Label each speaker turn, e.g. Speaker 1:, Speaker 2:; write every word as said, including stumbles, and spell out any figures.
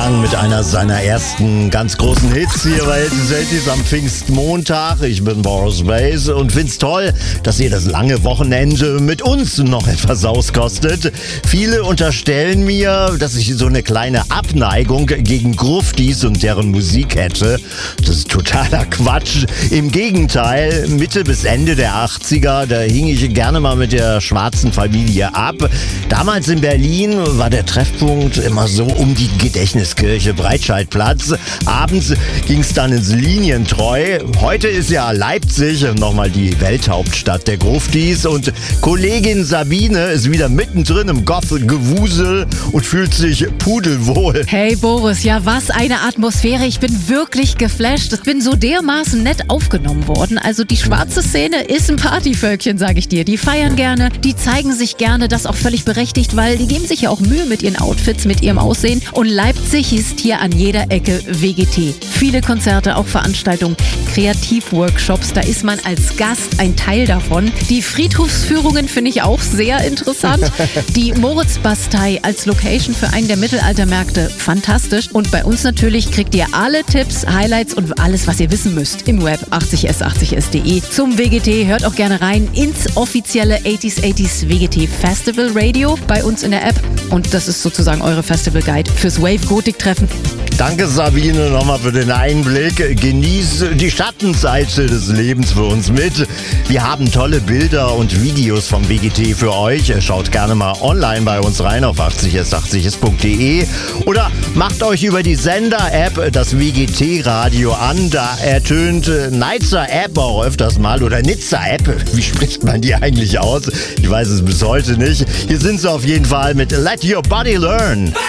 Speaker 1: Young mit einer seiner ersten ganz großen Hits hier bei Eltis am Pfingstmontag. Ich bin Boris Bass und find's toll, dass ihr das lange Wochenende mit uns noch etwas auskostet. Viele unterstellen mir, dass ich so eine kleine Abneigung gegen Gruftis und deren Musik hätte. Das ist totaler Quatsch. Im Gegenteil, Mitte bis Ende der achtziger, da hing ich gerne mal mit der schwarzen Familie ab. Damals in Berlin war der Treffpunkt immer so um die Gedächtniskirche Breitscheidplatz. Abends ging's dann ins Linientreu. Heute ist ja Leipzig nochmal die Welthauptstadt der Gruftis und Kollegin Sabine ist wieder mittendrin im Goth-Gewusel und fühlt sich pudelwohl.
Speaker 2: Hey Boris, ja was eine Atmosphäre. Ich bin wirklich geflasht. Ich bin so dermaßen nett aufgenommen worden. Also die schwarze Szene ist ein Partyvölkchen, sage ich dir. Die feiern gerne, die zeigen sich gerne, das auch völlig berechtigt, weil die geben sich ja auch Mühe mit ihren Outfits, mit ihrem Aussehen. Und Leipzig ist hier an jeder Ecke W G T. Viele Konzerte, auch Veranstaltungen, Kreativworkshops, da ist man als Gast ein Teil davon. Die Friedhofsführungen finde ich auch sehr interessant. Die Moritzbastei als Location für einen der Mittelaltermärkte, fantastisch. Und bei uns natürlich kriegt ihr alle Tipps, Highlights und alles, was ihr wissen müsst im Web achtzig s achtzig s punkt de zum W G T. Hört auch gerne rein ins offizielle achtziger achtziger W G T Festival Radio bei uns in der App. Und das ist sozusagen eure Festival Guide fürs Wave Gothic Treffen.
Speaker 1: Danke Sabine nochmal für den Einblick. Genieß die Schattenseite des Lebens für uns mit. Wir haben tolle Bilder und Videos vom W G T für euch. Schaut gerne mal online bei uns rein auf achtzig s achtzig s punkt de oder macht euch über die Sender-App das W G T-Radio an. Da ertönt Nizza-App auch öfters mal oder Nizza-App. Wie spricht man die eigentlich aus? Ich weiß es bis heute nicht. Hier sind sie auf jeden Fall mit Let Your Body Learn.